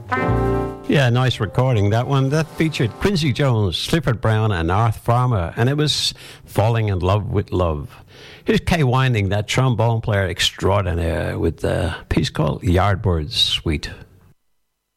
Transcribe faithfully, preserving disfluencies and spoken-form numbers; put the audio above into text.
Yeah, nice recording, that one. That featured Quincy Jones, Clifford Brown and Arth Farmer, and it was Falling in Love with Love. Here's Kay Winding, that trombone player extraordinaire, with a piece called Yardbirds Suite.